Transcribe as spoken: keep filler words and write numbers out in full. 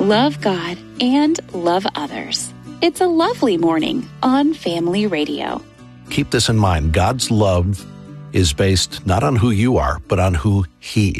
love God, and love others. It's a lovely morning on Family Radio. Keep this in mind. God's love is based not on who you are, but on who He